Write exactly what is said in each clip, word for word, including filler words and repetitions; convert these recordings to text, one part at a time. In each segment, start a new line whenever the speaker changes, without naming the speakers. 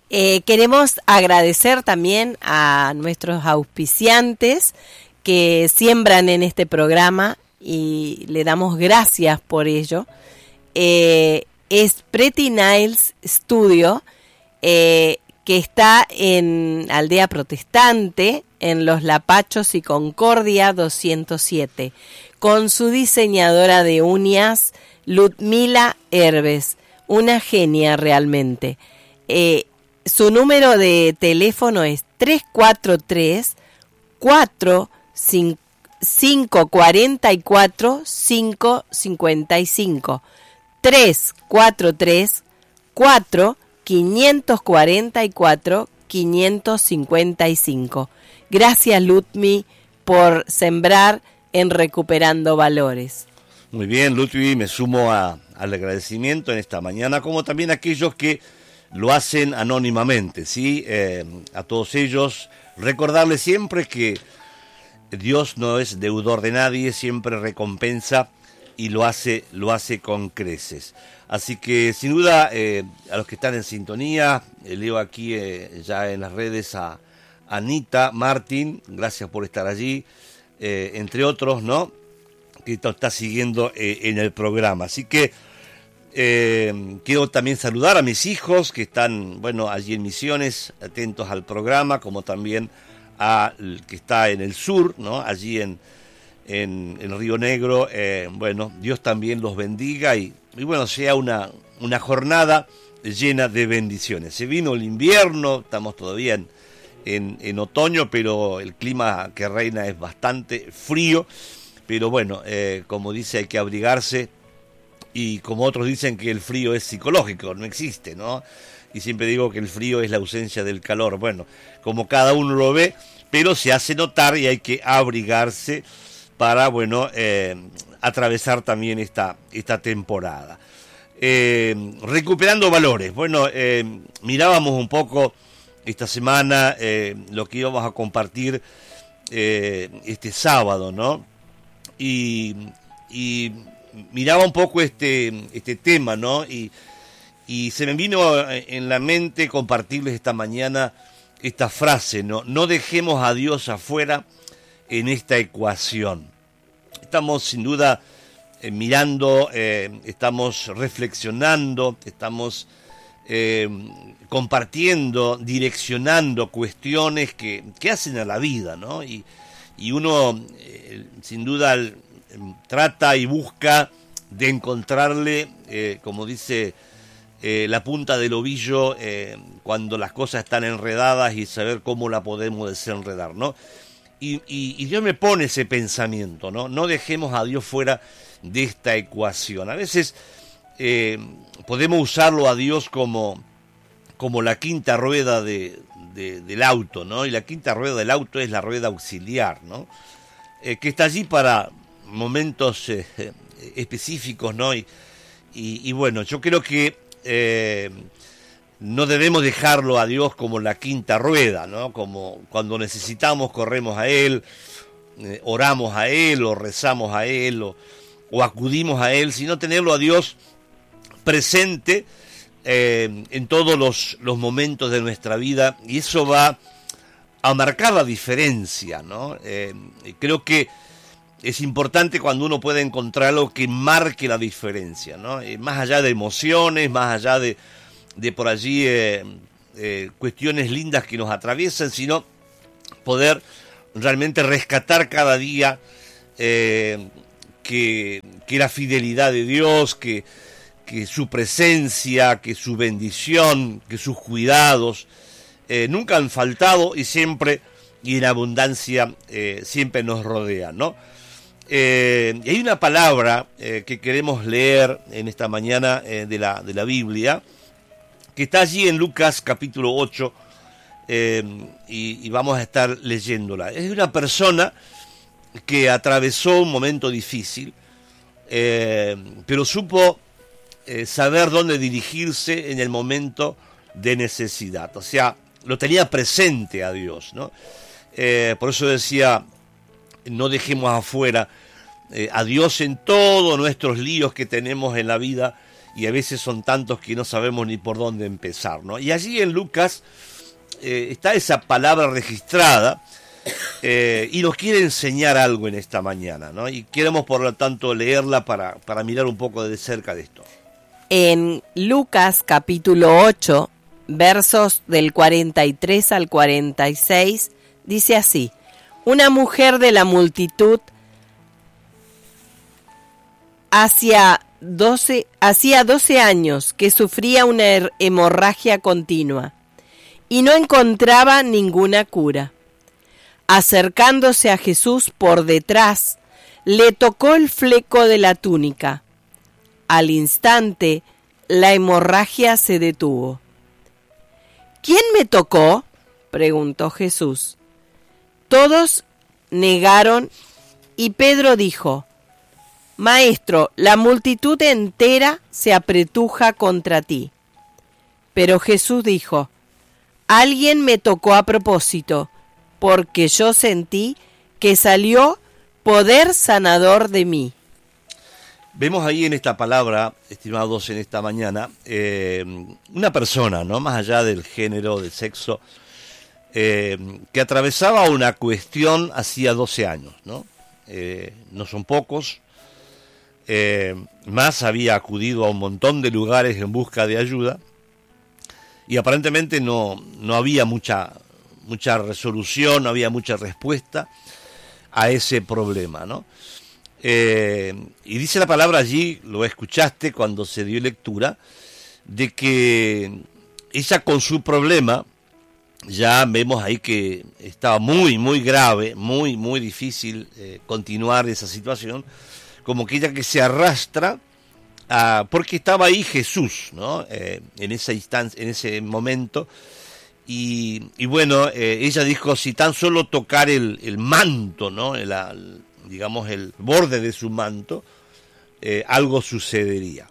Eh, queremos agradecer también a nuestros auspiciantes que siembran en este programa y le damos gracias por ello. Eh, es Pretty Nails Studio, eh, que está en Aldea Protestante, en Los Lapachos y Concordia doscientos siete, con su diseñadora de uñas, Ludmila Herbes, una genia realmente. Eh, su número de teléfono es tres cuatro tres, cuatro cinco cuatro cuatro, cinco cinco cinco, tres cuatro tres, cuatro cinco cuatro cuatro, cinco cinco cinco. Gracias, Ludmi, por sembrar en Recuperando Valores.
Muy bien, Ludmi, me sumo a, al agradecimiento en esta mañana, como también a aquellos que lo hacen anónimamente, ¿sí? Eh, a todos ellos, recordarles siempre que Dios no es deudor de nadie, siempre recompensa y lo hace, lo hace con creces. Así que, sin duda, eh, a los que están en sintonía, eh, leo aquí eh, ya en las redes a Anita Martín, gracias por estar allí, eh, entre otros, ¿no?, que nos está siguiendo eh, en el programa. Así que eh, quiero también saludar a mis hijos que están, bueno, allí en Misiones, atentos al programa, como también al que está en el sur, ¿no?, allí en, en, en Río Negro. Eh, bueno, Dios también los bendiga y, y bueno, sea una, una jornada llena de bendiciones. Se vino el invierno, estamos todavía en En, en otoño, pero el clima que reina es bastante frío, pero bueno, eh, como dice, hay que abrigarse, y como otros dicen que el frío es psicológico, no existe, ¿no? Y siempre digo que el frío es la ausencia del calor. Bueno, como cada uno lo ve, pero se hace notar y hay que abrigarse para, bueno, eh, atravesar también esta, esta temporada. Eh, recuperando valores, bueno, eh, mirábamos un poco esta semana eh, lo que íbamos a compartir eh, este sábado, ¿no? Y, y miraba un poco este, este tema, ¿no? Y, y se me vino en la mente compartirles esta mañana esta frase, ¿no? No dejemos a Dios afuera en esta ecuación. Estamos sin duda eh, mirando, eh, estamos reflexionando, estamos Eh, compartiendo, direccionando cuestiones que, que hacen a la vida, ¿no? Y, y uno, eh, sin duda, eh, trata y busca de encontrarle, eh, como dice, eh, la punta del ovillo eh, cuando las cosas están enredadas y saber cómo la podemos desenredar, ¿no? Y, y, y Dios me pone ese pensamiento, ¿no? No dejemos a Dios fuera de esta ecuación. A veces Eh, podemos usarlo a Dios como, como la quinta rueda de, de, del auto, ¿no? Y la quinta rueda del auto es la rueda auxiliar, ¿no? Eh, que está allí para momentos eh, específicos, ¿no? Y, y, y bueno, yo creo que eh, no debemos dejarlo a Dios como la quinta rueda, ¿no? Como cuando necesitamos corremos a Él, eh, oramos a Él o rezamos a Él o, o acudimos a Él, sino tenerlo a Dios presente eh, en todos los, los momentos de nuestra vida, y eso va a marcar la diferencia, ¿no? Eh, creo que es importante cuando uno puede encontrar algo que marque la diferencia, ¿no? Eh, más allá de emociones, más allá de, de por allí eh, eh, cuestiones lindas que nos atraviesan, sino poder realmente rescatar cada día eh, que, que la fidelidad de Dios, que que su presencia, que su bendición, que sus cuidados eh, nunca han faltado y siempre y en abundancia eh, siempre nos rodean, ¿no? Eh, y hay una palabra eh, que queremos leer en esta mañana eh, de la de la Biblia, que está allí en Lucas capítulo ocho, eh, y, y vamos a estar leyéndola. Es una persona que atravesó un momento difícil, eh, pero supo Eh, saber dónde dirigirse en el momento de necesidad. O sea, lo tenía presente a Dios, ¿no? Eh, por eso decía, no dejemos afuera eh, a Dios en todos nuestros líos que tenemos en la vida y a veces son tantos que no sabemos ni por dónde empezar, ¿no? Y allí en Lucas eh, está esa palabra registrada eh, y nos quiere enseñar algo en esta mañana, ¿no? Y queremos por lo tanto leerla para, para mirar un poco de cerca de esto.
En Lucas capítulo ocho, versos del cuarenta y tres al cuarenta y seis, dice así: una mujer de la multitud hacía doce, hacía doce años que sufría una hemorragia continua y no encontraba ninguna cura. Acercándose a Jesús por detrás, le tocó el fleco de la túnica. Al instante, la hemorragia se detuvo. ¿Quién me tocó?, preguntó Jesús. Todos negaron y Pedro dijo: Maestro, la multitud entera se apretuja contra ti. Pero Jesús dijo: alguien me tocó a propósito, porque yo sentí que salió poder sanador de mí.
Vemos ahí en esta palabra, estimados, en esta mañana, eh, una persona, ¿no? Más allá del género, del sexo, eh, que atravesaba una cuestión hacía doce años, ¿no? Eh, no son pocos. Eh, más había acudido a un montón de lugares en busca de ayuda y aparentemente no, no había mucha, mucha resolución, no había mucha respuesta a ese problema, ¿no? Eh, y dice la palabra allí, lo escuchaste cuando se dio lectura, de que ella con su problema, ya vemos ahí que estaba muy, muy grave, muy, muy difícil eh, continuar esa situación, como que ella que se arrastra, a, porque estaba ahí Jesús, ¿no? Eh, en esa instancia, en ese momento, y, y bueno, eh, ella dijo, si tan solo tocar el, el manto, ¿no? El, el, digamos el borde de su manto, eh, algo sucedería.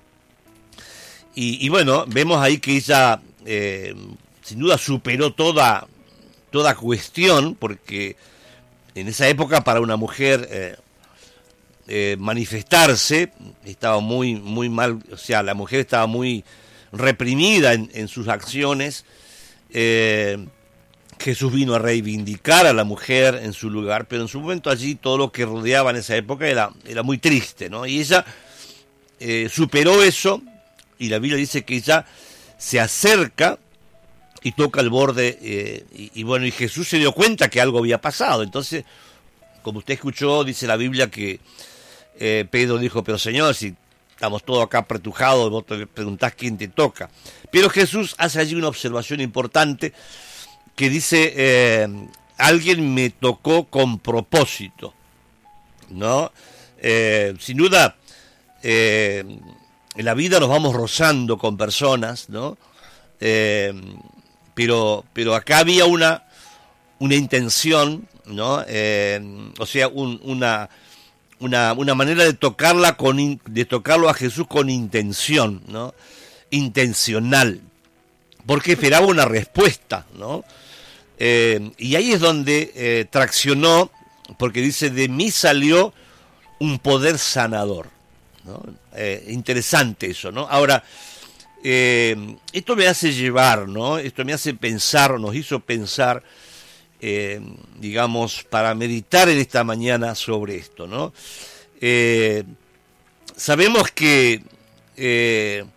Y, y bueno, vemos ahí que ella, eh, sin duda superó toda, toda cuestión, porque en esa época para una mujer... Eh, Eh, manifestarse estaba muy muy mal, o sea, la mujer estaba muy reprimida en, en sus acciones. eh, Jesús vino a reivindicar a la mujer en su lugar, pero en su momento allí todo lo que rodeaba en esa época era, era muy triste, ¿no? Y ella eh, superó eso, y la Biblia dice que ella se acerca y toca el borde, eh, y, y bueno, y Jesús se dio cuenta que algo había pasado. Entonces, como usted escuchó, dice la Biblia que Eh, Pedro dijo, pero Señor, si estamos todos acá apretujados, vos te preguntás quién te toca. Pero Jesús hace allí una observación importante que dice, eh, alguien me tocó con propósito, ¿no? Eh, sin duda, eh, en la vida nos vamos rozando con personas, ¿no? Eh, pero, pero acá había una, una intención, ¿no? Eh, o sea, un, una... Una, una manera de tocarla con de tocarlo a Jesús con intención, ¿no? Intencional, porque esperaba una respuesta, ¿no? Eh, y ahí es donde eh, traccionó, porque dice, de mí salió un poder sanador, ¿no? Eh, interesante eso, ¿no? Ahora, eh, esto me hace llevar, ¿no? Esto me hace pensar, nos hizo pensar, Eh, digamos, para meditar en esta mañana sobre esto, ¿no? Eh, sabemos que eh,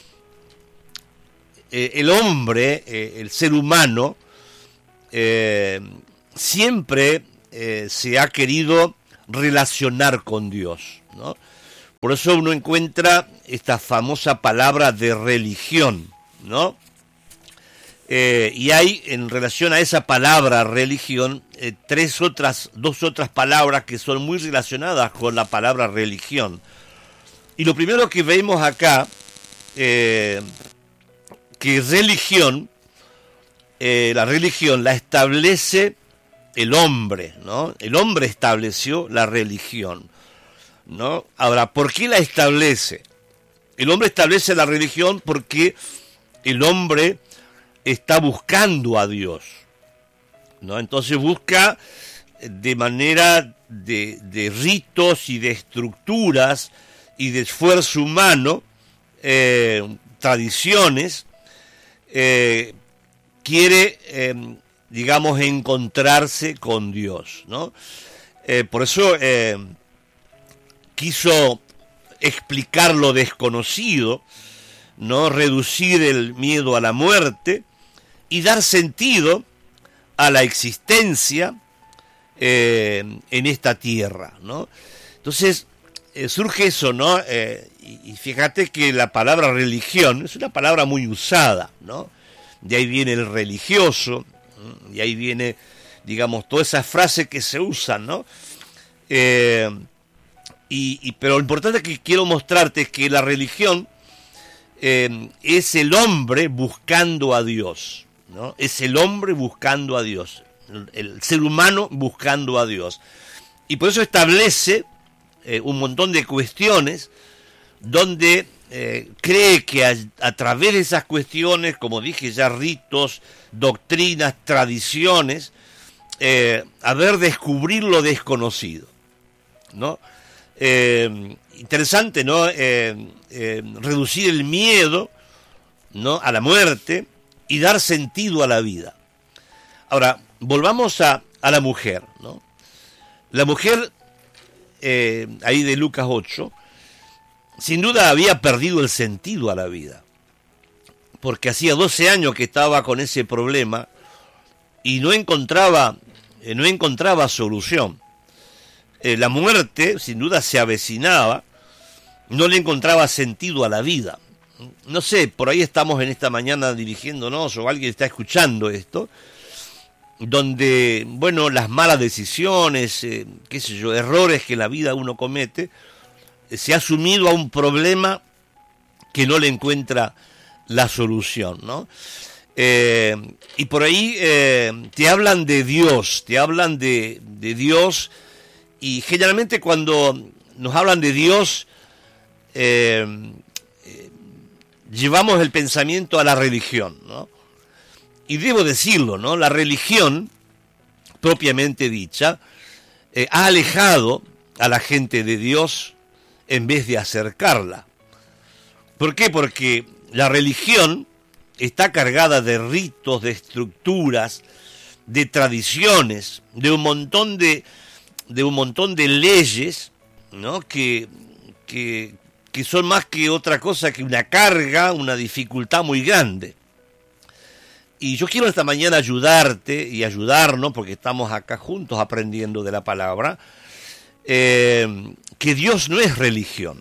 eh, el hombre, eh, el ser humano, eh, siempre eh, se ha querido relacionar con Dios, ¿no? Por eso uno encuentra esta famosa palabra de religión, ¿no? Eh, y hay, en relación a esa palabra religión, eh, tres otras, dos otras palabras que son muy relacionadas con la palabra religión. Y lo primero que vemos acá, eh, que religión, eh, la religión la establece el hombre, ¿no? El hombre estableció la religión, ¿no? Ahora, ¿por qué la establece? El hombre establece la religión porque el hombre está buscando a Dios, ¿no? Entonces busca de manera de, de ritos y de estructuras y de esfuerzo humano eh, tradiciones, eh, quiere, eh, digamos, encontrarse con Dios, ¿no? Eh, por eso eh, quiso explicar lo desconocido, ¿no? Reducir el miedo a la muerte y dar sentido a la existencia eh, en esta tierra, ¿no? Entonces eh, surge eso, ¿no? Eh, y, y fíjate que la palabra religión es una palabra muy usada, ¿no? De ahí viene el religioso, y ahí viene, digamos, todas esas frases que se usan, ¿no? Eh, y, y, pero lo importante que quiero mostrarte es que la religión eh, es el hombre buscando a Dios, ¿no? Es el hombre buscando a Dios, el, el ser humano buscando a Dios. Y por eso establece eh, un montón de cuestiones donde eh, cree que a, a través de esas cuestiones, como dije ya, ritos, doctrinas, tradiciones, eh, a ver, descubrir lo desconocido, ¿no? Eh, interesante, ¿no? Eh, eh, reducir el miedo, ¿no? A la muerte y dar sentido a la vida. Ahora, volvamos a, a la mujer, ¿no? La mujer, eh, ahí de Lucas ocho, sin duda había perdido el sentido a la vida, porque hacía doce años que estaba con ese problema y no encontraba, eh, no encontraba solución. Eh, la muerte, sin duda, se avecinaba, no le encontraba sentido a la vida. No sé, por ahí estamos en esta mañana dirigiéndonos, o alguien está escuchando esto, donde, bueno, las malas decisiones, eh, qué sé yo, errores que en la vida uno comete, eh, se ha sumido a un problema que no le encuentra la solución, ¿no? Eh, y por ahí eh, te hablan de Dios, te hablan de, de Dios, y generalmente cuando nos hablan de Dios, eh, eh, llevamos el pensamiento a la religión, ¿no? Y debo decirlo, ¿no? La religión, propiamente dicha, eh, ha alejado a la gente de Dios en vez de acercarla. ¿Por qué? Porque la religión está cargada de ritos, de estructuras, de tradiciones, de un montón de, de un montón de leyes, ¿no? Que, que, que son más que otra cosa que una carga, una dificultad muy grande. Y yo quiero esta mañana ayudarte y ayudarnos, porque estamos acá juntos aprendiendo de la palabra, eh, que Dios no es religión,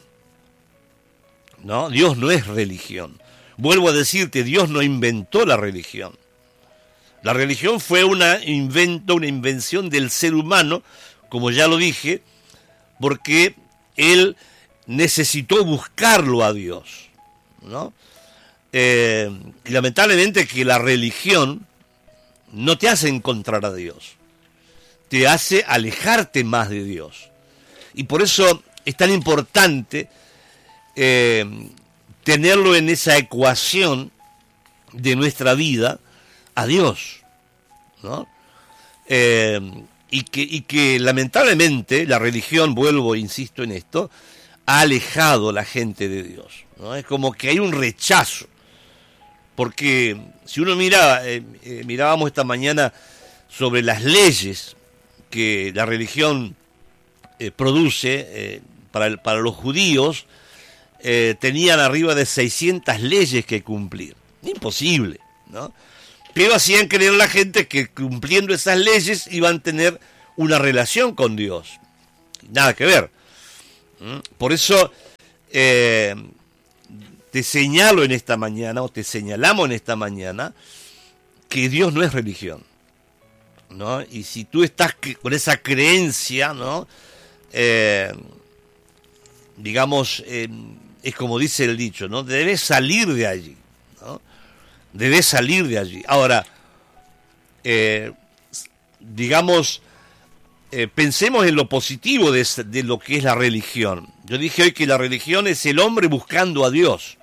¿no? Dios no es religión. Vuelvo a decirte, Dios no inventó la religión. La religión fue un invento, una invención del ser humano, como ya lo dije, porque él necesitó buscarlo a Dios, ¿no? Eh, y lamentablemente que la religión no te hace encontrar a Dios, te hace alejarte más de Dios. Y por eso es tan importante eh, tenerlo en esa ecuación de nuestra vida a Dios, ¿no? Eh, y, que, y que lamentablemente la religión, vuelvo, insisto en esto, ha alejado a la gente de Dios, ¿no? Es como que hay un rechazo. Porque si uno mira, eh, eh, mirábamos esta mañana sobre las leyes que la religión eh, produce eh, para, el, para los judíos, eh, tenían arriba de seiscientas leyes que cumplir. Imposible, ¿no? Pero hacían creer a la gente que cumpliendo esas leyes iban a tener una relación con Dios. Nada que ver. ¿Mm? Por eso Eh, te señalo en esta mañana, o te señalamos en esta mañana, que Dios no es religión, ¿no? Y si tú estás con esa creencia, ¿no? Eh, digamos, eh, es como dice el dicho, ¿no? Debes salir de allí, ¿no? Debes salir de allí. Ahora, eh, digamos, eh, pensemos en lo positivo de, de lo que es la religión. Yo dije hoy que la religión es el hombre buscando a Dios,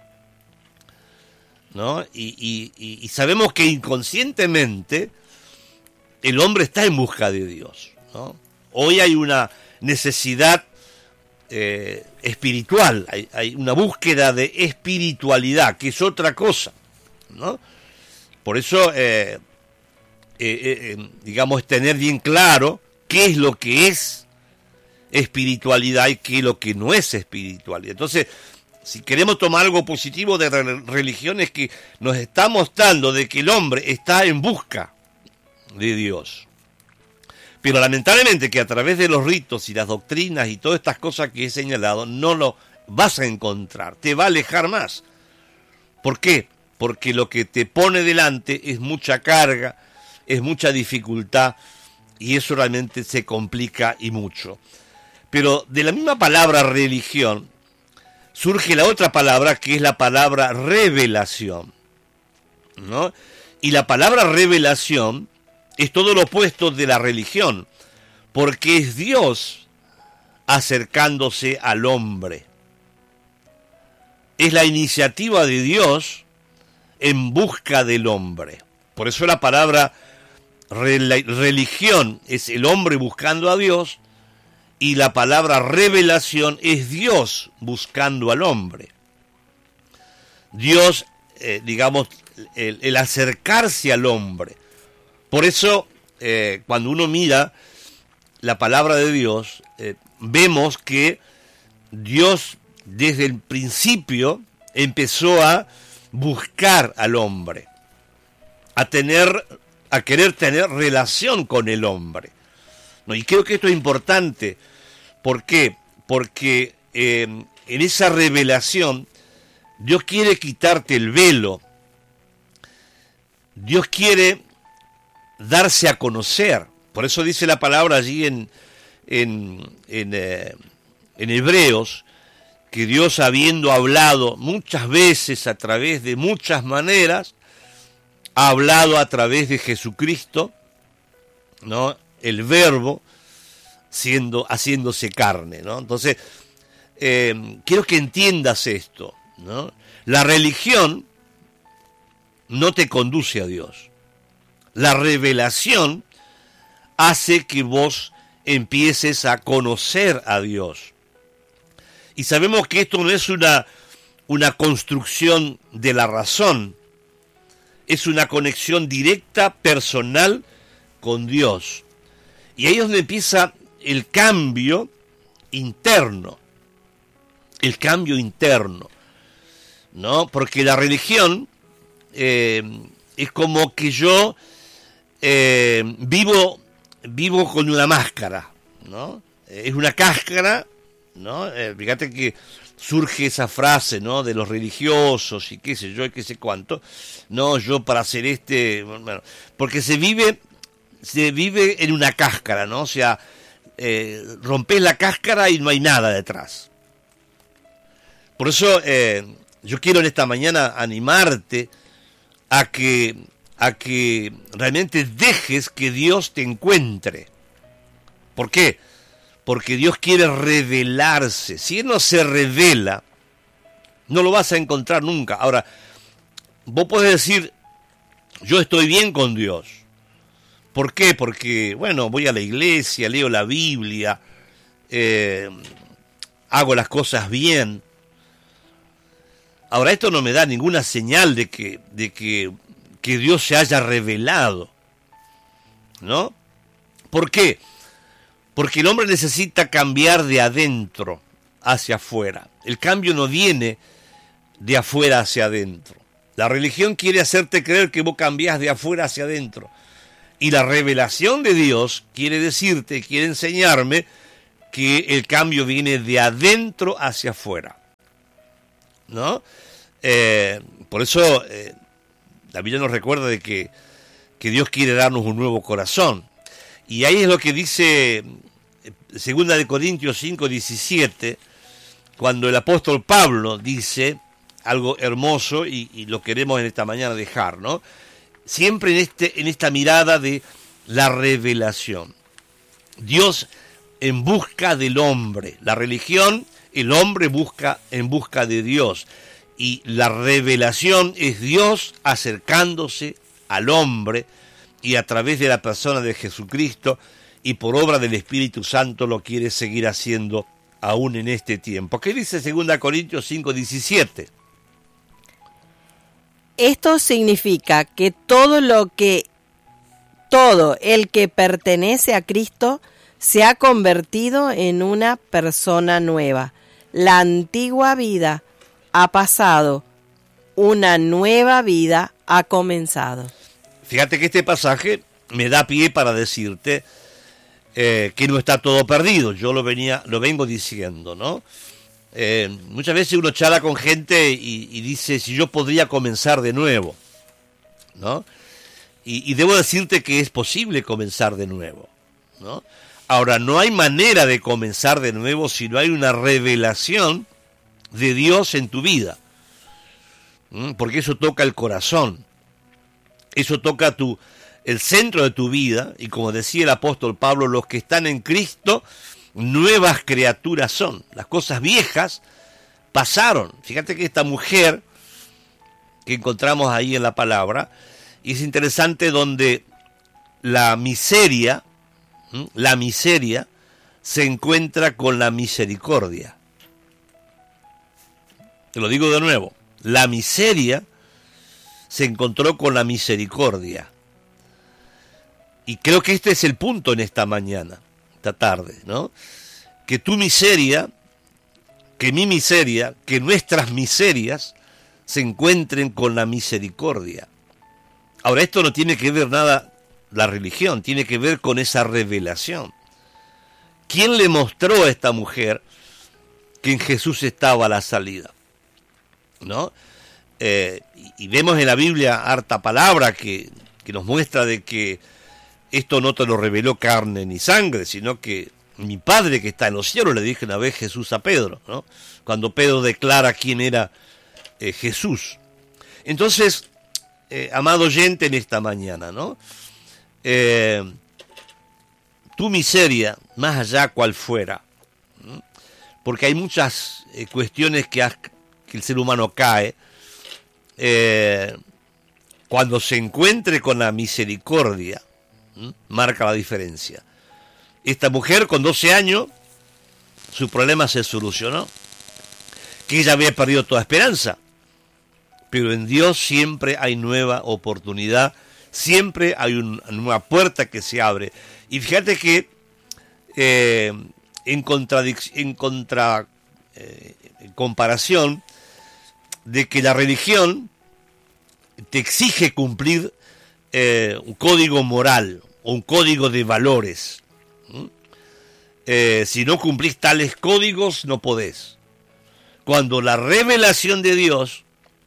¿no? Y, y, y sabemos que inconscientemente el hombre está en busca de Dios, ¿no? Hoy hay una necesidad eh, espiritual, hay, hay una búsqueda de espiritualidad, que es otra cosa, ¿no? Por eso, eh, eh, eh, digamos, tener bien claro qué es lo que es espiritualidad y qué es lo que no es espiritualidad. Entonces, si queremos tomar algo positivo de la religión, es que nos está mostrando de que el hombre está en busca de Dios. Pero lamentablemente que a través de los ritos y las doctrinas y todas estas cosas que he señalado, no lo vas a encontrar, te va a alejar más. ¿Por qué? Porque lo que te pone delante es mucha carga, es mucha dificultad, y eso realmente se complica y mucho. Pero de la misma palabra religión, surge la otra palabra, que es la palabra revelación, ¿no? Y la palabra revelación es todo lo opuesto de la religión, porque es Dios acercándose al hombre. Es la iniciativa de Dios en busca del hombre. Por eso la palabra religión es el hombre buscando a Dios, y la palabra revelación es Dios buscando al hombre. Dios, eh, digamos, el, el acercarse al hombre. Por eso, eh, cuando uno mira la palabra de Dios, eh, vemos que Dios desde el principio empezó a buscar al hombre, a tener, a querer tener relación con el hombre. ¿No? Y creo que esto es importante. ¿Por qué? Porque eh, en esa revelación Dios quiere quitarte el velo. Dios quiere darse a conocer. Por eso dice la palabra allí en, en, en, eh, en Hebreos, que Dios, habiendo hablado muchas veces a través de muchas maneras, ha hablado a través de Jesucristo, ¿no? El Verbo, siendo, haciéndose carne, ¿no? Entonces, eh, quiero que entiendas esto, ¿no? La religión no te conduce a Dios. La revelación hace que vos empieces a conocer a Dios. Y sabemos que esto no es una, una construcción de la razón, es una conexión directa, personal, con Dios. Y ahí es donde empieza el cambio interno, el cambio interno, ¿no? Porque la religión eh, es como que yo eh, vivo, vivo con una máscara, ¿no? Es una cáscara, ¿no? Eh, fíjate que surge esa frase, ¿no? De los religiosos y qué sé yo, y qué sé cuánto. No, yo para hacer este, bueno, porque se vive, se vive en una cáscara, ¿no? O sea, eh, rompes la cáscara y no hay nada detrás. Por eso eh, yo quiero en esta mañana animarte a que, a que realmente dejes que Dios te encuentre. ¿Por qué? Porque Dios quiere revelarse. Si Él no se revela, no lo vas a encontrar nunca. Ahora, vos podés decir, yo estoy bien con Dios. ¿Por qué? Porque, bueno, voy a la iglesia, leo la Biblia, eh, hago las cosas bien. Ahora, esto no me da ninguna señal de que, de que, que Dios se haya revelado, ¿no? ¿Por qué? Porque el hombre necesita cambiar de adentro hacia afuera. El cambio no viene de afuera hacia adentro. La religión quiere hacerte creer que vos cambiás de afuera hacia adentro. Y la revelación de Dios quiere decirte, quiere enseñarme que el cambio viene de adentro hacia afuera, ¿no? Eh, por eso eh, la Biblia nos recuerda de que, que Dios quiere darnos un nuevo corazón. Y ahí es lo que dice Segunda de Corintios cinco, diecisiete, cuando el apóstol Pablo dice algo hermoso y, y lo queremos en esta mañana dejar, ¿no? Siempre en, este, en esta mirada de la revelación. Dios en busca del hombre. La religión, el hombre busca en busca de Dios. Y la revelación es Dios acercándose al hombre, y a través de la persona de Jesucristo y por obra del Espíritu Santo lo quiere seguir haciendo aún en este tiempo. ¿Qué dice segunda Corintios cinco diecisiete?
Esto significa que todo lo que, todo el que pertenece a Cristo se ha convertido en una persona nueva. La antigua vida ha pasado, una nueva vida ha comenzado.
Fíjate que este pasaje me da pie para decirte eh, que no está todo perdido. Yo lo venía, lo vengo diciendo, ¿no? Eh, muchas veces uno charla con gente y, y dice si yo podría comenzar de nuevo, ¿no? Y, y debo decirte que es posible comenzar de nuevo, ¿no? Ahora, no hay manera de comenzar de nuevo si no hay una revelación de Dios en tu vida, ¿Mm? Porque eso toca el corazón, eso toca tu, el centro de tu vida, y como decía el apóstol Pablo, los que están en Cristo, nuevas criaturas son. Las cosas viejas pasaron. Fíjate que esta mujer que encontramos ahí en la palabra, y es interesante donde la miseria, ¿Mm? la miseria se encuentra con la misericordia. Te lo digo de nuevo, la miseria se encontró con la misericordia. Y creo que este es el punto en esta mañana, esta tarde, ¿no? Que tu miseria, que mi miseria, que nuestras miserias se encuentren con la misericordia. Ahora, esto no tiene que ver nada la religión, tiene que ver con esa revelación. ¿Quién le mostró a esta mujer que en Jesús estaba la salida? ¿No? Eh, y, y vemos en la Biblia harta palabra que, que nos muestra de que esto no te lo reveló carne ni sangre, sino que mi Padre que está en los cielos, le dije una vez Jesús a Pedro, ¿no? Cuando Pedro declara quién era eh, Jesús. Entonces, eh, amado oyente en esta mañana, ¿no? Eh, tu miseria, más allá cual fuera, ¿no? Porque hay muchas eh, cuestiones que, has, que el ser humano cae, eh, cuando se encuentre con la misericordia, ¿no? Marca la diferencia. Esta mujer con doce años, su problema se solucionó, que ella había perdido toda esperanza, pero en Dios siempre hay nueva oportunidad, siempre hay una nueva puerta que se abre. Y fíjate que eh, en, contradic- en contra eh, en comparación de que la religión te exige cumplir eh, un código moral o un código de valores. ¿Mm? Eh, si no cumplís tales códigos, no podés. Cuando la revelación de Dios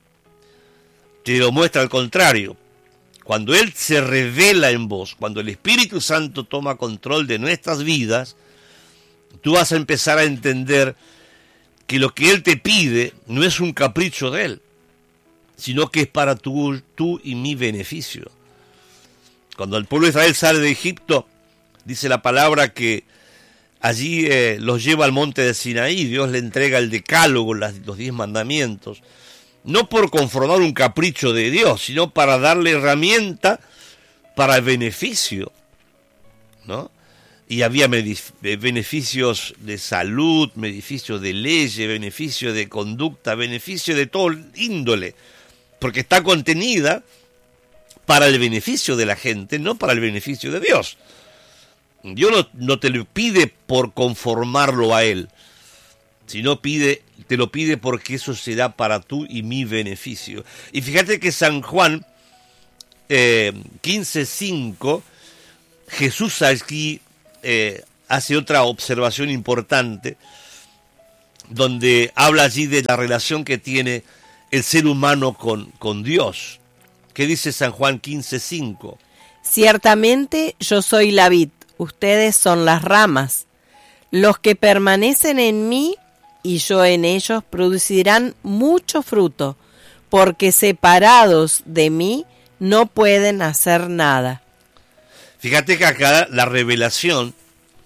te lo muestra al contrario, cuando Él se revela en vos, cuando el Espíritu Santo toma control de nuestras vidas, tú vas a empezar a entender que lo que Él te pide no es un capricho de Él, sino que es para tu, tu y mi beneficio. Cuando el pueblo de Israel sale de Egipto, dice la palabra que allí eh, los lleva al monte de Sinaí, Dios le entrega el decálogo, las, los diez mandamientos, no por conformar un capricho de Dios, sino para darle herramienta para el beneficio, ¿no? Y había beneficios de salud, beneficios de leyes, beneficios de conducta, beneficios de todo índole, porque está contenida para el beneficio de la gente, no para el beneficio de Dios. Dios no, no te lo pide por conformarlo a Él, sino pide, te lo pide porque eso será para tú y mi beneficio. Y fíjate que San Juan eh, quince cinco, Jesús aquí eh, hace otra observación importante, donde habla allí de la relación que tiene el ser humano con, con Dios. ¿Qué dice San Juan quince cinco?
Ciertamente yo soy la vid, ustedes son las ramas. Los que permanecen en mí y yo en ellos producirán mucho fruto, porque separados de mí no pueden hacer nada.
Fíjate que acá la revelación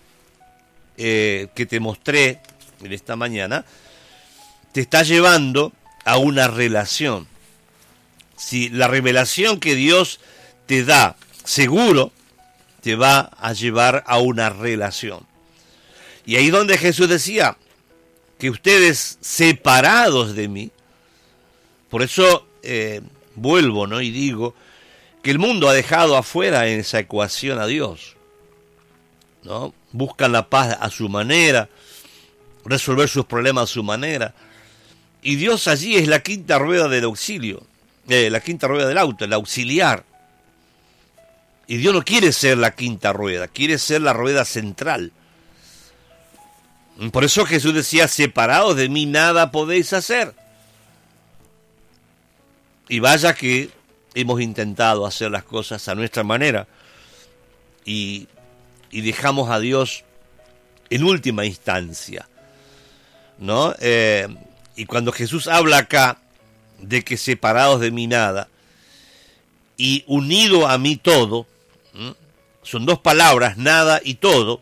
eh, que te mostré en esta mañana te está llevando a una relación. Si la revelación que Dios te da, seguro, te va a llevar a una relación. Y ahí donde Jesús decía, que ustedes separados de mí, por eso eh, vuelvo, ¿no? Y digo que el mundo ha dejado afuera en esa ecuación a Dios, ¿no? Buscan la paz a su manera, resolver sus problemas a su manera, y Dios allí es la quinta rueda del auxilio, eh, la quinta rueda del auto, el auxiliar. Y Dios no quiere ser la quinta rueda, quiere ser la rueda central. Por eso Jesús decía, separados de mí nada podéis hacer. Y vaya que hemos intentado hacer las cosas a nuestra manera y, y dejamos a Dios en última instancia, ¿no? Eh, y cuando Jesús habla acá de que separados de mí nada y unido a mí todo, ¿m? Son dos palabras, nada y todo,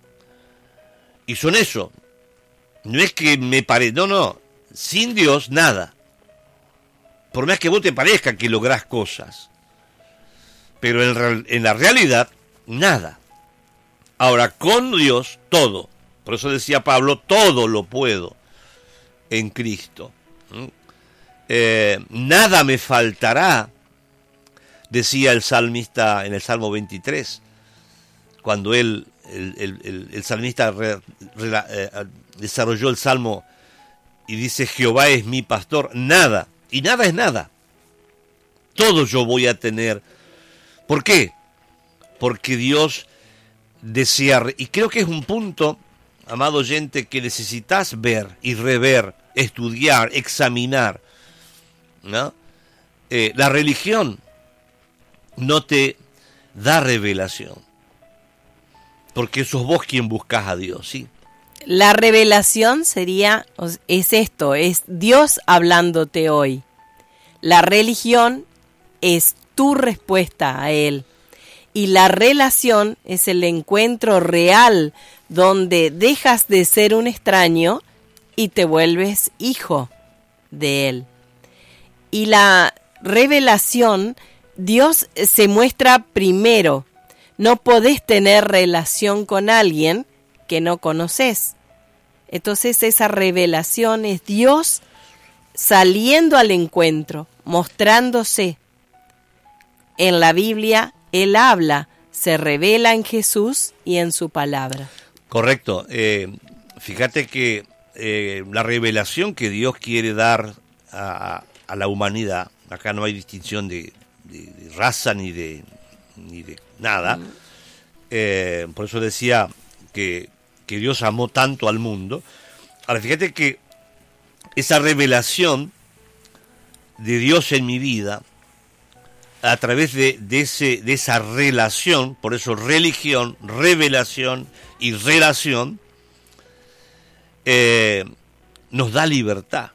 y son eso. No es que me parezca, no, no, sin Dios nada. Por más que vos te parezca que lográs cosas, pero en, en la realidad, nada. Ahora, con Dios, todo. Por eso decía Pablo, todo lo puedo en Cristo. ¿Mm? Eh, nada me faltará, decía el salmista en el Salmo veintitrés, cuando él, el, el, el, el salmista re, re, eh, desarrolló el Salmo y dice, Jehová es mi pastor, nada. Y nada es nada. Todo yo voy a tener. ¿Por qué? Porque Dios desea, y creo que es un punto, amado oyente, que necesitas ver y rever, estudiar, examinar, ¿no? Eh, la religión no te da revelación, porque sos vos quien buscas a Dios, ¿sí?
La revelación sería, es esto, es Dios hablándote hoy. La religión es tu respuesta a Él. Y la relación es el encuentro real donde dejas de ser un extraño y te vuelves hijo de Él. Y la revelación, Dios se muestra primero. No podés tener relación con alguien que no conoces. Entonces esa revelación es Dios saliendo al encuentro, mostrándose. En la Biblia Él habla, se revela en Jesús y en su palabra.
Correcto. Eh, fíjate que eh, la revelación que Dios quiere dar a, a la humanidad, acá no hay distinción de, de, de raza ni de, ni de nada. Mm. Eh, por eso decía que que Dios amó tanto al mundo. Ahora, fíjate que esa revelación de Dios en mi vida, a través de, de, ese, de esa relación, por eso religión, revelación y relación, eh, nos da libertad,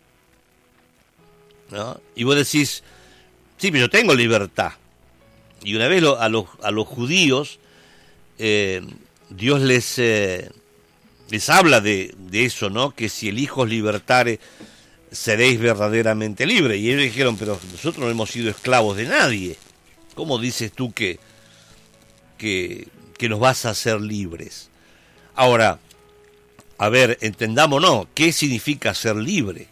¿no? Y vos decís, sí, pero yo tengo libertad. Y una vez lo, a, los, a los judíos, eh, Dios les... Eh, Les habla de, de eso, ¿no? Que si el Hijo os libertare, seréis verdaderamente libres. Y ellos dijeron, pero nosotros no hemos sido esclavos de nadie. ¿Cómo dices tú que, que, que nos vas a hacer libres? Ahora, a ver, entendámonos, ¿qué significa ser libre?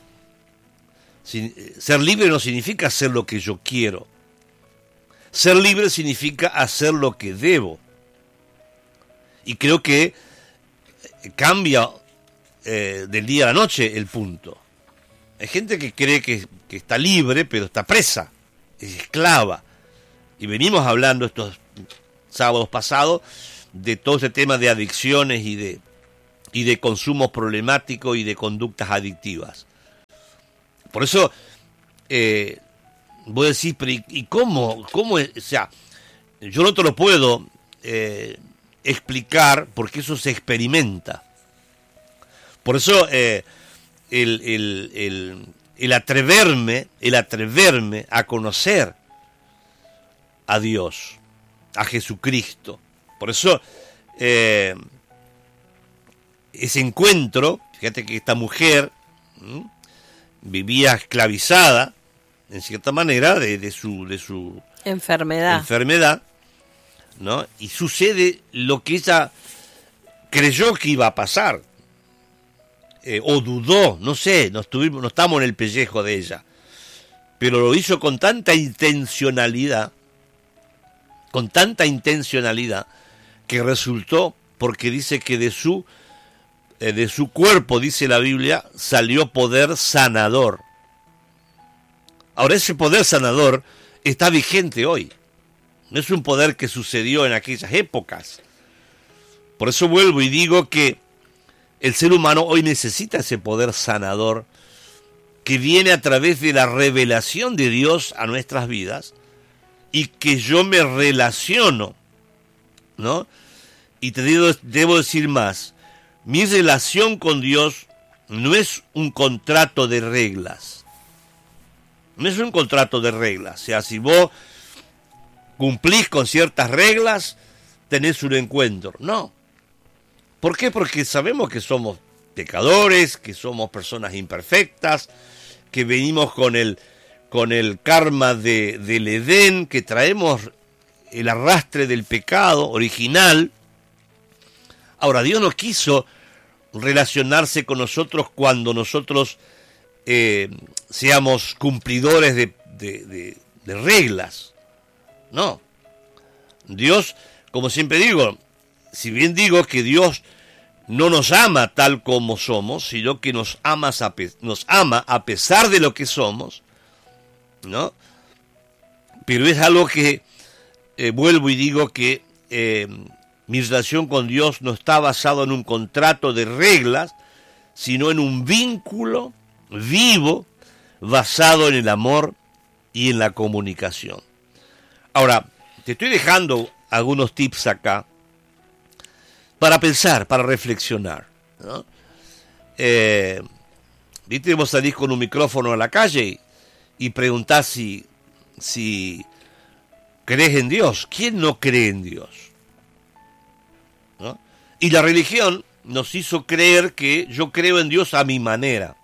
Ser libre no significa hacer lo que yo quiero. Ser libre significa hacer lo que debo. Y creo que cambia eh, del día a la noche el punto. Hay gente que cree que, que está libre, pero está presa, es esclava. Y venimos hablando estos sábados pasados de todo este tema de adicciones y de, y de consumos problemáticos y de conductas adictivas. Por eso, eh, voy a decir, pero ¿y, y cómo? cómo es? O sea, yo no te lo puedo... Eh, explicar, porque eso se experimenta. Por eso eh, el, el, el, el atreverme, el atreverme a conocer a Dios, a Jesucristo. Por eso eh, ese encuentro, fíjate que esta mujer ¿m? vivía esclavizada, en cierta manera, de, de su, de su
enfermedad.
enfermedad, ¿no? Y sucede lo que ella creyó que iba a pasar. eh, o dudó, no sé, no, estuvimos, no estamos en el pellejo de ella, pero lo hizo con tanta intencionalidad, con tanta intencionalidad, que resultó, porque dice que de su, eh, de su cuerpo, dice la Biblia, salió poder sanador. Ahora, ese poder sanador está vigente hoy. No es un poder que sucedió en aquellas épocas. Por eso vuelvo y digo que el ser humano hoy necesita ese poder sanador que viene a través de la revelación de Dios a nuestras vidas y que yo me relaciono, ¿no? Y te debo, debo decir más, mi relación con Dios no es un contrato de reglas. No es un contrato de reglas. O sea, si vos cumplís con ciertas reglas, tenés un encuentro. No. ¿Por qué? Porque sabemos que somos pecadores, que somos personas imperfectas, que venimos con el, con el karma de, del Edén, que traemos el arrastre del pecado original. Ahora, Dios no quiso relacionarse con nosotros cuando nosotros eh, seamos cumplidores de, de, de, de reglas. No, Dios, como siempre digo, si bien digo que Dios no nos ama tal como somos, sino que nos ama a, nos ama a pesar de lo que somos, ¿no? Pero es algo que, eh, vuelvo y digo que eh, mi relación con Dios no está basado en un contrato de reglas, sino en un vínculo vivo basado en el amor y en la comunicación. Ahora, te estoy dejando algunos tips acá para pensar, para reflexionar, ¿no? Eh, ¿Viste? Vos salís con un micrófono a la calle y, y preguntás si, si crees en Dios. ¿Quién no cree en Dios? ¿No? Y la religión nos hizo creer que yo creo en Dios a mi manera.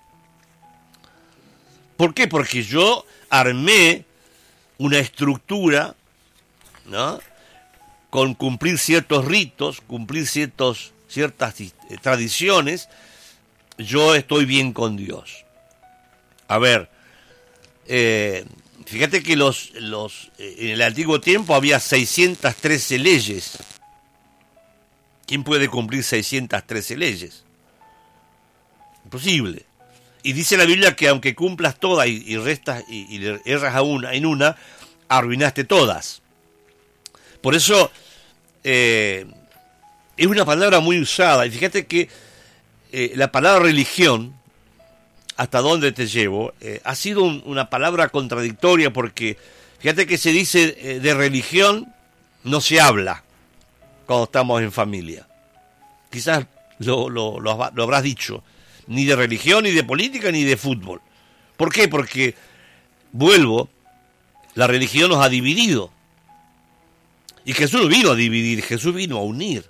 ¿Por qué? Porque yo armé una estructura, ¿no? Con cumplir ciertos ritos, cumplir ciertos, ciertas tradiciones, yo estoy bien con Dios. A ver, eh, fíjate que los, los, en el antiguo tiempo había seiscientas trece leyes. ¿Quién puede cumplir seiscientas trece leyes? Imposible. Y dice la Biblia que aunque cumplas todas y, y restas y, y erras a una, en una, arruinaste todas. Por eso eh, es una palabra muy usada. Y fíjate que eh, la palabra religión, hasta dónde te llevo, eh, ha sido un, una palabra contradictoria porque fíjate que se dice eh, de religión no se habla cuando estamos en familia. Quizás lo, lo, lo, lo habrás dicho. Ni de religión, ni de política, ni de fútbol. ¿Por qué? Porque, vuelvo, la religión nos ha dividido. Y Jesús no vino a dividir, Jesús vino a unir.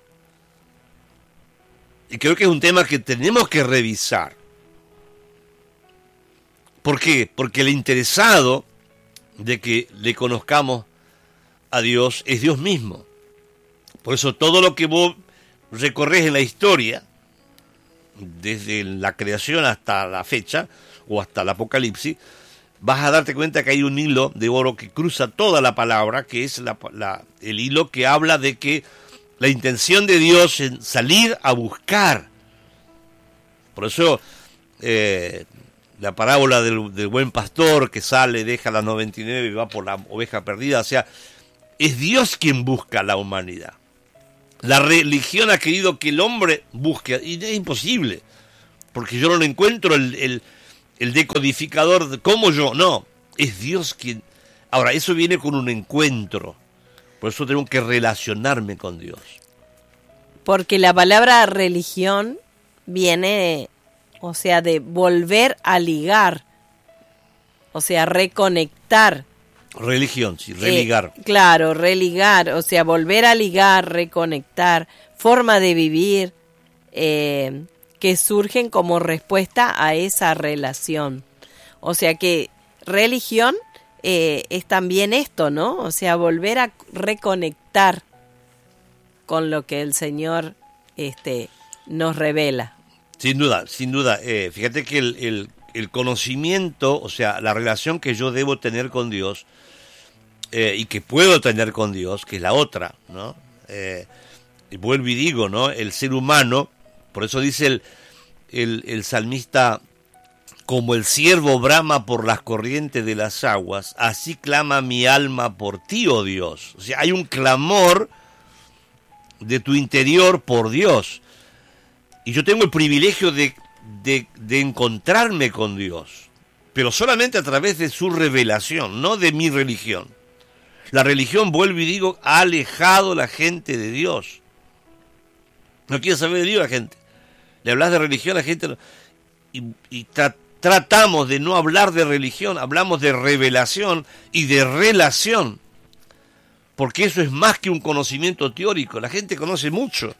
Y creo que es un tema que tenemos que revisar. ¿Por qué? Porque el interesado de que le conozcamos a Dios es Dios mismo. Por eso todo lo que vos recorres en la historia, desde la creación hasta la fecha, o hasta el Apocalipsis, vas a darte cuenta que hay un hilo de oro que cruza toda la palabra, que es la, la, el hilo que habla de que la intención de Dios es salir a buscar. Por eso eh, la parábola del, del buen pastor que sale, deja las noventa y nueve y va por la oveja perdida, o sea, es Dios quien busca a la humanidad. La religión ha querido que el hombre busque, y es imposible, porque yo no encuentro el, el, el decodificador de cómo yo, no, es Dios quien. Ahora, eso viene con un encuentro, por eso tengo que relacionarme con Dios.
Porque la palabra religión viene, o sea, de volver a ligar, o sea, reconectar.
Religión, sí, religar.
Eh, claro, religar, o sea, volver a ligar, reconectar, forma de vivir eh, que surgen como respuesta a esa relación. O sea que religión eh, es también esto, ¿no? O sea, volver a reconectar con lo que el Señor este, nos revela.
Sin duda, sin duda. Eh, fíjate que el, el, el conocimiento, o sea, la relación que yo debo tener con Dios eh, y que puedo tener con Dios, que es la otra, ¿no? Eh, vuelvo y digo, ¿no? El ser humano, por eso dice el, el, el salmista, como el ciervo brama por las corrientes de las aguas, así clama mi alma por ti, oh Dios. O sea, hay un clamor de tu interior por Dios. Y yo tengo el privilegio de, de, de encontrarme con Dios, pero solamente a través de su revelación, no de mi religión. La religión, vuelvo y digo, ha alejado a la gente de Dios. No quiere saber de Dios la gente. Le hablas de religión a la gente y, y tra, tratamos de no hablar de religión, hablamos de revelación y de relación, porque eso es más que un conocimiento teórico. La gente conoce mucho,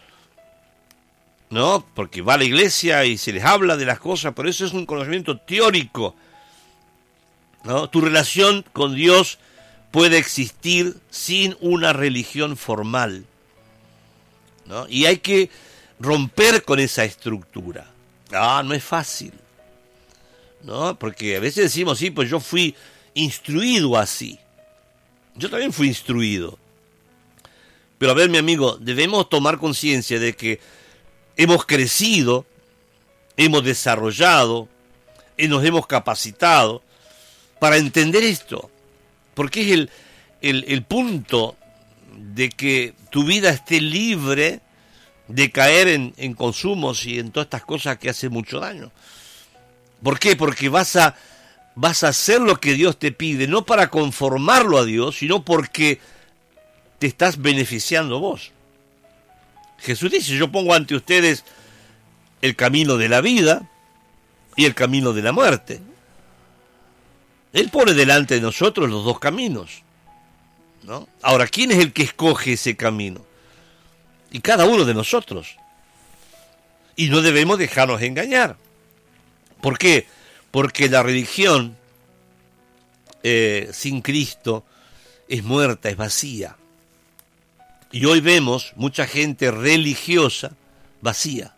¿no? Porque va a la iglesia y se les habla de las cosas, pero eso es un conocimiento teórico, ¿no? Tu relación con Dios puede existir sin una religión formal, ¿no? Y hay que romper con esa estructura. Ah, no es fácil, ¿no? Porque a veces decimos, sí, pues yo fui instruido así. Yo también fui instruido. Pero a ver, mi amigo, debemos tomar conciencia de que hemos crecido, hemos desarrollado, y nos hemos capacitado para entender esto, porque es el, el, el punto de que tu vida esté libre de caer en, en consumos y en todas estas cosas que hacen mucho daño. ¿Por qué? Porque vas a, vas a hacer lo que Dios te pide, no para conformarlo a Dios, sino porque te estás beneficiando vos. Jesús dice, yo pongo ante ustedes el camino de la vida y el camino de la muerte. Él pone delante de nosotros los dos caminos, ¿no? Ahora, ¿quién es el que escoge ese camino? Y cada uno de nosotros. Y no debemos dejarnos engañar. ¿Por qué? Porque la religión eh, sin Cristo es muerta, es vacía. Y hoy vemos mucha gente religiosa vacía.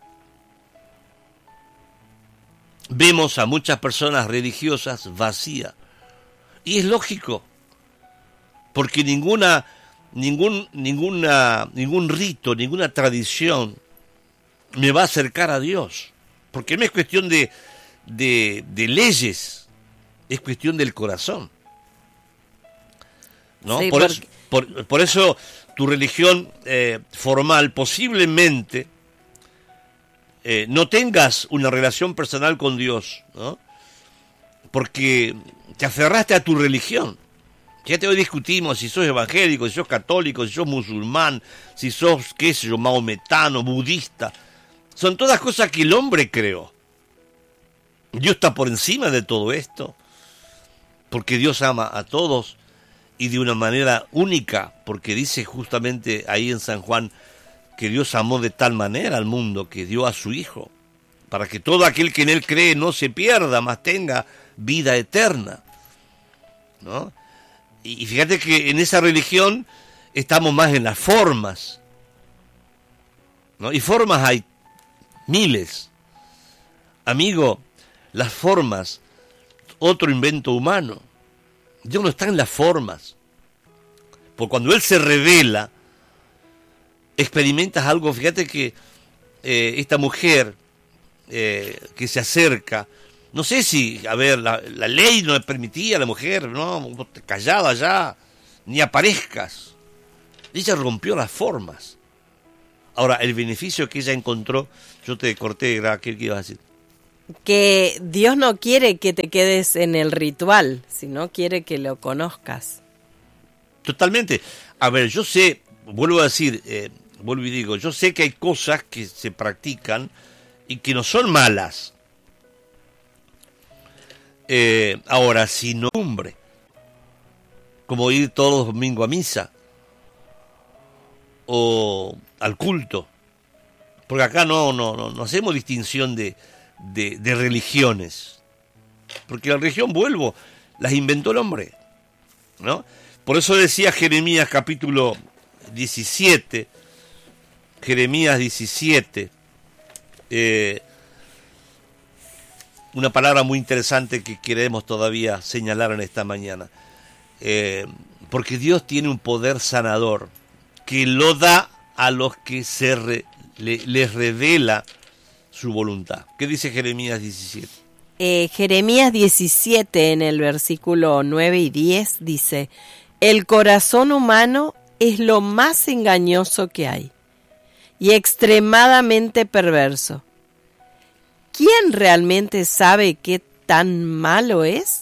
Vemos a muchas personas religiosas vacías. Y es lógico, porque ninguna, ningún, ninguna, ningún rito, ninguna tradición me va a acercar a Dios. Porque no es cuestión de, de, de leyes, es cuestión del corazón, ¿no?
Sí,
por,
porque...
eso, por, por eso tu religión eh, formal posiblemente eh, no tengas una relación personal con Dios, ¿no? Porque te aferraste a tu religión. Ya te hoy discutimos si sos evangélico, si sos católico, si sos musulmán, si sos, qué sé yo, maometano, budista. Son todas cosas que el hombre creó. Dios está por encima de todo esto, porque Dios ama a todos y de una manera única, porque dice justamente ahí en San Juan que Dios amó de tal manera al mundo que dio a su Hijo, para que todo aquel que en Él cree no se pierda, mas tenga vida eterna, ¿no? Y fíjate que en esa religión estamos más en las formas, ¿no? Y formas hay miles. Amigo, las formas, otro invento humano. Dios no está en las formas. Porque cuando Él se revela, experimentas algo. Fíjate que eh, esta mujer eh, que se acerca, no sé si, a ver, la, la ley no le permitía a la mujer, no, callada ya, ni aparezcas. Ella rompió las formas. Ahora, el beneficio que ella encontró, yo te corté, ¿qué ibas a decir?
Que Dios no quiere que te quedes en el ritual, sino quiere que lo conozcas.
Totalmente. A ver, yo sé, vuelvo a decir, eh, vuelvo y digo, yo sé que hay cosas que se practican y que no son malas. Eh, ahora, si no cumbre, como ir todos los domingos a misa o al culto, porque acá no, no, no, no hacemos distinción de, de, de religiones, porque la religión, vuelvo, las inventó el hombre, ¿no? Por eso decía Jeremías capítulo diecisiete, Jeremías diecisiete, eh, una palabra muy interesante que queremos todavía señalar en esta mañana. Eh, porque Dios tiene un poder sanador que lo da a los que se re, le, les revela su voluntad. ¿Qué dice Jeremías diecisiete?
Eh, Jeremías diecisiete, en el versículo nueve y diez, dice: el corazón humano es lo más engañoso que hay y extremadamente perverso. ¿Quién realmente sabe qué tan malo es?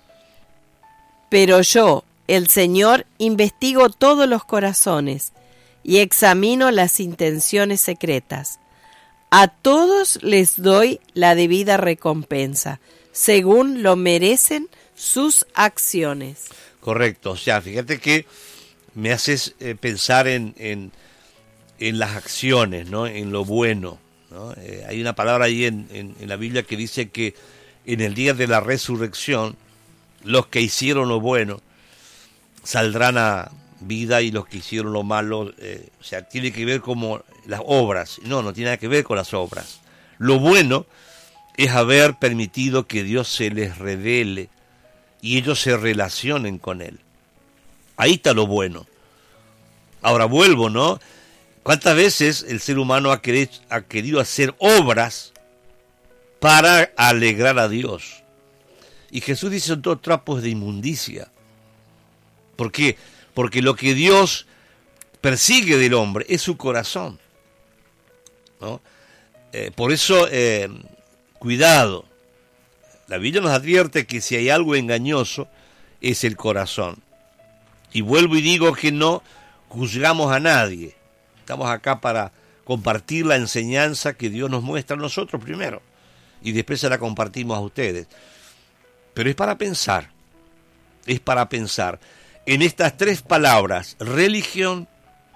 Pero yo, el Señor, investigo todos los corazones y examino las intenciones secretas. A todos les doy la debida recompensa, según lo merecen sus acciones.
Correcto, o sea, fíjate que me haces eh, pensar en, en, en las acciones, ¿no? En lo bueno, ¿no? Eh, hay una palabra ahí en, en, en la Biblia que dice que en el día de la resurrección, los que hicieron lo bueno saldrán a vida y los que hicieron lo malo, eh, o sea, tiene que ver como las obras. No, no tiene nada que ver con las obras. Lo bueno es haber permitido que Dios se les revele y ellos se relacionen con Él. Ahí está lo bueno. Ahora vuelvo, ¿no? ¿Cuántas veces el ser humano ha querido, ha querido hacer obras para alegrar a Dios? Y Jesús dice: son todos trapos de inmundicia. ¿Por qué? Porque lo que Dios persigue del hombre es su corazón, ¿no? Eh, por eso, eh, cuidado. La Biblia nos advierte que si hay algo engañoso, es el corazón. Y vuelvo y digo que no juzgamos a nadie. Estamos acá para compartir la enseñanza que Dios nos muestra a nosotros primero, y después se la compartimos a ustedes. Pero es para pensar, es para pensar en estas tres palabras: religión,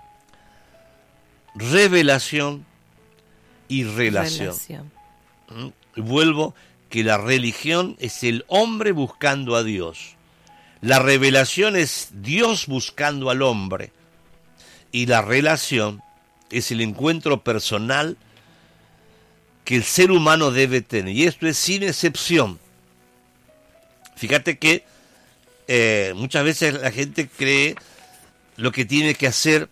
revelación y relación. relación. ¿Mm? Vuelvo, que la religión es el hombre buscando a Dios. La revelación es Dios buscando al hombre. Y la relación es el encuentro personal que el ser humano debe tener. Y esto es sin excepción. Fíjate que eh, muchas veces la gente cree lo que tiene que hacer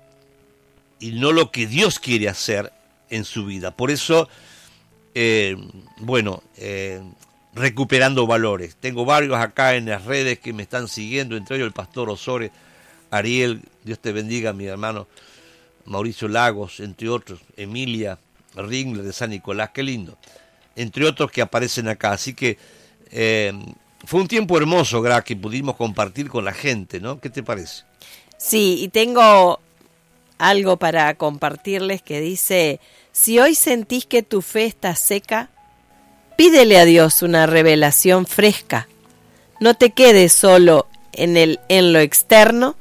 y no lo que Dios quiere hacer en su vida. Por eso, eh, bueno, eh, recuperando valores. Tengo varios acá en las redes que me están siguiendo, entre ellos el pastor Osore, Ariel, Dios te bendiga, mi hermano Mauricio Lagos, entre otros, Emilia Ringler de San Nicolás, qué lindo, entre otros que aparecen acá. Así que eh, fue un tiempo hermoso, Gra, que pudimos compartir con la gente, ¿no? ¿Qué te parece?
Sí, y tengo algo para compartirles que dice: si hoy sentís que tu fe está seca, pídele a Dios una revelación fresca. No te quedes solo en, el, en lo externo,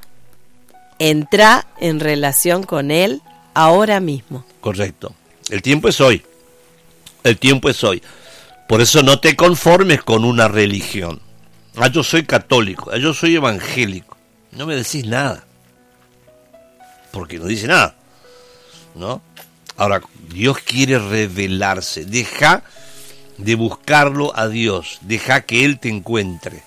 entra en relación con Él ahora mismo.
Correcto. El tiempo es hoy. El tiempo es hoy. Por eso no te conformes con una religión. Ah, yo soy católico, ah, yo soy evangélico. No me decís nada. Porque no dice nada, ¿no? Ahora, Dios quiere revelarse. Deja de buscarlo a Dios. Deja que Él te encuentre.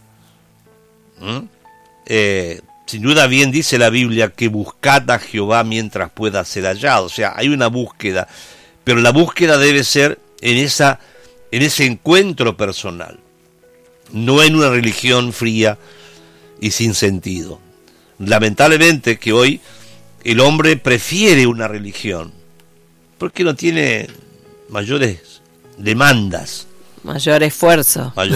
¿Mm? Eh, sin duda bien dice la Biblia que buscad a Jehová mientras pueda ser hallado. O sea, hay una búsqueda. Pero la búsqueda debe ser en, esa, en ese encuentro personal. No en una religión fría y sin sentido. Lamentablemente que hoy el hombre prefiere una religión porque no tiene mayores demandas,
mayor esfuerzo.
Mayor